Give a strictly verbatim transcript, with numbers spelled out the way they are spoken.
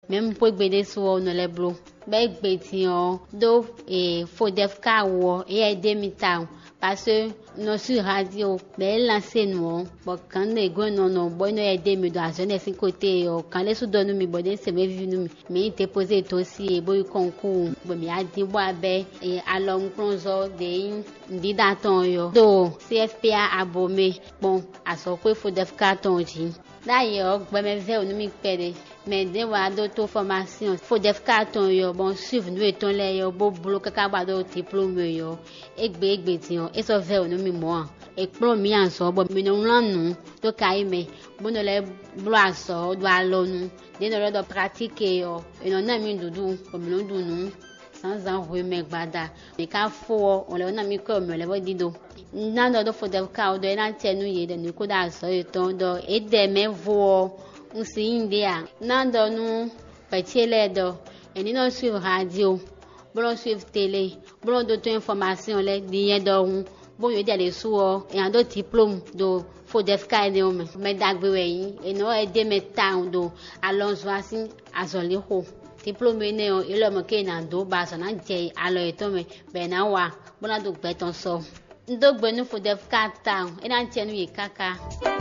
même pour gbede so no le blo be gbeti on do e fo def ka wo e de mi ta parce que no sur radio be lancer no bo kan ne go no no bo no e de mi do azo ne sin côté o kan le su do no mi bo de se me vi no mi mi te poser to si e bo concours bo mi a di bo abe e alom kronzo de ndi da ton yo do C F P A abome bon aso ko fo def ka ton ji d'ailleurs gbe me ve no mi pere mais de wa d'auto formation faut def carton yo bon suivre nous eton le yo bo blo kaka ba do diplôme yo egbe egbe ti on e so ve no mi mo e pro mi an so bo mi no lanu to kai me bo no le blo aso do alonu de no do pratique yo e no na mi dudu bo mi no dunu sans en remet gbada me ka fo on le na mi ko me le bo dido na do fo def ka o do na tenu ye de ni ko da so eton do e de me vo nsi india nando nu petele do eni no suivre radio bon suivre télé bon d'autres informations les bien do bon yo d'aller sur et en d'autres diplôme do faut def ka de o me dagbe we yin e no e de me town do alonso asin azoli ho diplôme ne o ile mo ke na do ba so na je alo eto me be na wa bon do gbe ton so ndo gbe nu faut def ka town e na tenu ye kaka